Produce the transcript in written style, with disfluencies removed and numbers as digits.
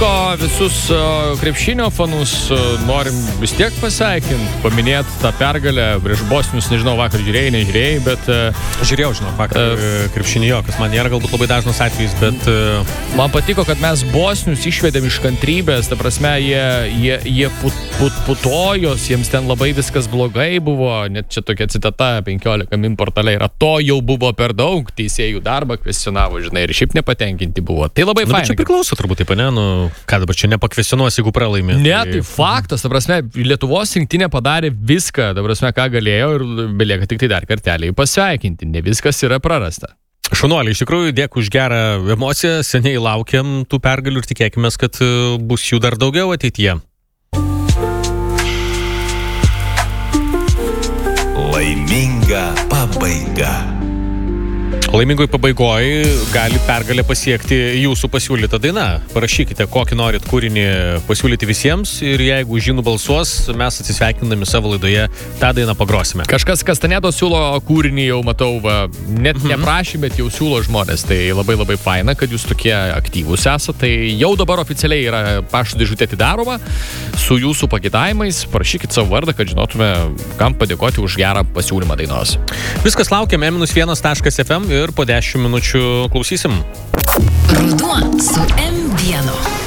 patiko visus krepšinio fanus, norim vis tiek pasveikinti, paminėti tą pergalę prieš bosnius, nežinau, vakar žiūrėjai, nežiūrėjai, bet... Žiūrėjau, žinau, vakar krepšinio, kas man nėra galbūt labai dažnas atvejis, bet... Man patiko, kad mes bosnius išvedėm iš kantrybės, ta prasme, jie putojos, jiems ten labai viskas blogai buvo, net čia tokia citata 15 min portale yra, to jau buvo per daug, teisėjų darbą kvestionavo, žinai, ir šiaip nepatenkinti buvo. Tai labai fainai. Čia priklauso turbūt taip, ne? Nu, ką dabar čia nepakvestionuos, jeigu pralaimė. Ne, tai faktas, ta prasme, Lietuvos rinktinė padarė viską, ta prasme, ką galėjo ir belieka tik tai dar kartelį pasveikinti, ne viskas yra prarasta. Šaunuoliai, iš tikrųjų, dėkui už gerą emociją, seniai laukiam tų pergalių ir tikėkime, kad bus jų dar daugiau ateityje. Laiminga pabaiga. Laimingoj pabaigoj gali pergalę pasiekti jūsų pasiūlyta daina. Parašykite, kokį norit kūrinį pasiūlyti visiems ir jeigu už jį nubalsuos, mes atsisveikindami savo laidoje tą dainą pagrosime. Kažkas Kastaneto siūlo kūrinį, jau matau, net neprašy, bet jau siūlo žmonės. Tai labai labai faina, kad jūs tokie aktyvūs esate. Tai jau dabar oficialiai yra pašto dėžutė atidaroma su jūsų pagėdavimais. Parašykit savo vardą, kad žinotume, kam padėkoti už gerą pasiūlymą dainos. Viskas laukiam m-1.fm ir po 10 minučių klausysim. Ruduo su M1.